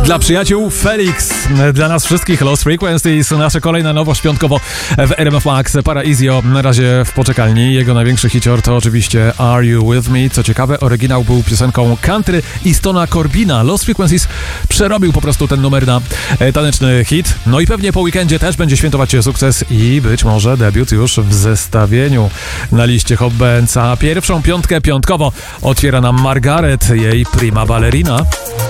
Dla przyjaciół Felix, dla nas wszystkich Lost Frequencies, nasza kolejna nowość piątkowo w RMF Max. Paraiso na razie w poczekalni. Jego największy hicior to oczywiście Are You With Me? Co ciekawe, oryginał był piosenką country i Stona Corbina. Lost Frequencies przerobił po prostu ten numer na taneczny hit. No i pewnie po weekendzie też będzie świętować sukces i być może debiut już w zestawieniu na liście Hot Bands. A pierwszą piątkę piątkowo otwiera nam Margaret, jej prima ballerina.